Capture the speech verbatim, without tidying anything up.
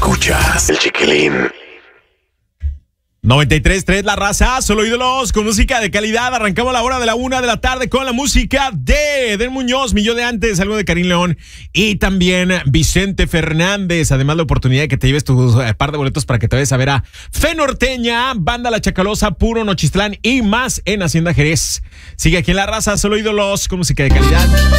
Escuchas el Chiquilín. noventa y tres punto tres La Raza, solo ídolos con música de calidad. Arrancamos la hora de la una de la tarde con la música de Eden Muñoz, Mi Yo de Antes, algo de Karim León y también Vicente Fernández. Además, la oportunidad de que te lleves tu eh, par de boletos para que te vayas a ver a Fe Norteña, Banda La Chacalosa, Puro Nochistlán y más en Hacienda Jerez. Sigue aquí en La Raza, solo ídolos con música de calidad.